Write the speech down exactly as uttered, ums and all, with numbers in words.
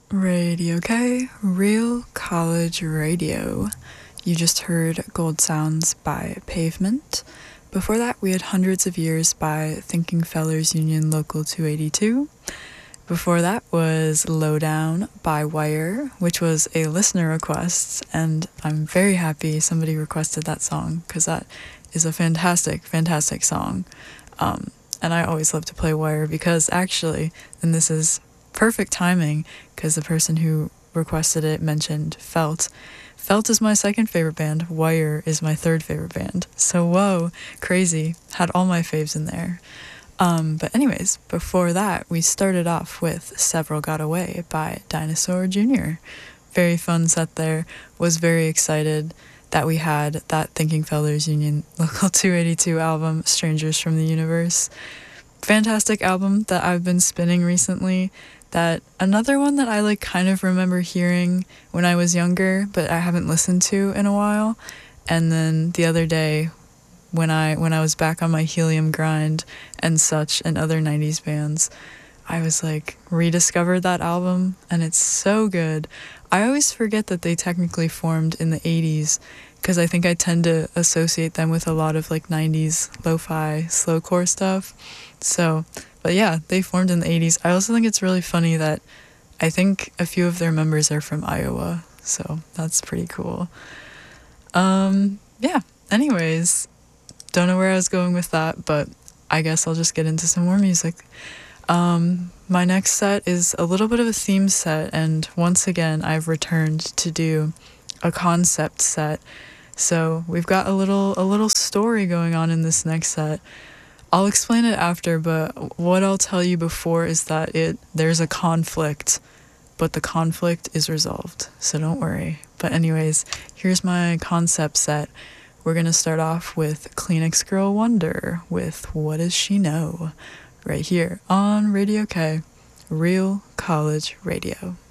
Radio K, Real College Radio. You just heard Gold Sounds by Pavement. Before that, we had Hundreds of Years by Thinking Fellers Union Local two eighty-two. Before that was Lowdown by Wire, which was a listener request, and I'm very happy somebody requested that song, because that is a fantastic, fantastic song. Um, and I always love to play Wire because actually, and this is perfect timing, because the person who requested it mentioned Felt. Felt is my second favorite band. Wire is my third favorite band. So whoa, crazy. Had all my faves in there. Um, but anyways, before that, we started off with Several Got Away by Dinosaur Junior Very fun set there. Was very excited that we had that Thinking Fellers Union Local two eighty-two album, Strangers from the Universe. Fantastic album that I've been spinning recently. That another one that I like kind of remember hearing when I was younger, but I haven't listened to in a while. And then the other day, when I when I was back on my Helium grind and such and other nineties bands, I was like rediscovered that album, and it's so good. I always forget that they technically formed in the eighties, because I think I tend to associate them with a lot of like nineties lo-fi slowcore stuff. So, but yeah, they formed in the eighties. I also think it's really funny that I think a few of their members are from Iowa, so that's pretty cool. Um, yeah, anyways, don't know where I was going with that, but I guess I'll just get into some more music. Um, my next set is a little bit of a theme set, and once again, I've returned to do a concept set. So we've got a little a little story going on in this next set. I'll explain it after, but what I'll tell you before is that it there's a conflict, but the conflict is resolved, so don't worry. But anyways, here's my concept set. We're going to start off with Kleenex Girl Wonder with What Does She Know? Right here on Radio K, Real College Radio.